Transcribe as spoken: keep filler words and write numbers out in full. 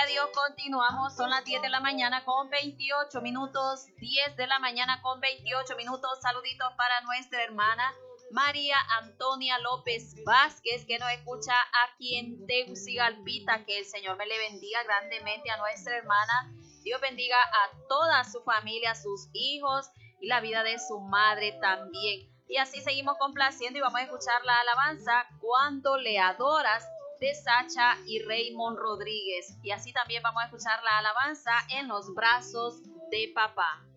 a Dios, continuamos. Son las diez de la mañana con veintiocho minutos. diez de la mañana con veintiocho minutos. Saluditos para nuestra hermana María Antonia López Vázquez, que nos escucha aquí en Tegucigalpita. Que el Señor me le bendiga grandemente a nuestra hermana. Dios bendiga a toda su familia, a sus hijos y la vida de su madre también. Y así seguimos complaciendo y vamos a escuchar la alabanza Cuando le adoras de Sacha y Raymond Rodríguez. Y así también vamos a escuchar la alabanza En los brazos de papá.